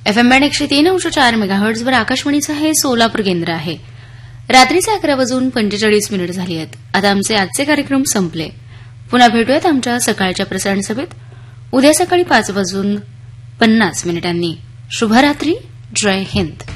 FM band 103.4 मेगाहर्ट्झवर आकाशवाणीचं हे सोलापूर केंद्र आहे. रात्रीचे 11:45 झाली आहेत. आता आमचे आजचे कार्यक्रम संपले. पुन्हा भेटूयात आमच्या सकाळच्या प्रसारण सभेत उद्या सकाळी 5:50 शुभरात्री. जय हिंद.